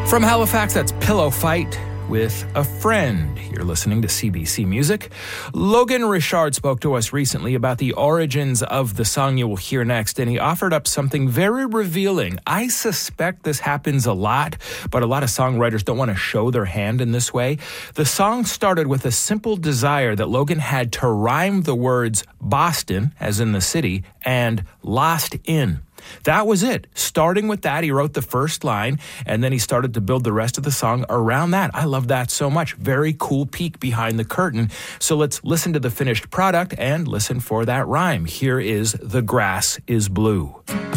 From Halifax, that's Pillow Fight with A Friend. You're listening to CBC Music. Logan Richard spoke to us recently about the origins of the song you will hear next, and he offered up something very revealing. I suspect this happens a lot, but a lot of songwriters don't want to show their hand in this way. The song started with a simple desire that Logan had to rhyme the words Boston, as in the city, and lost in. That was it. Starting with that, he wrote the first line, and then he started to build the rest of the song around that. I love that so much. Very cool peek behind the curtain. So let's listen to the finished product and listen for that rhyme. Here is The Grass is Blue.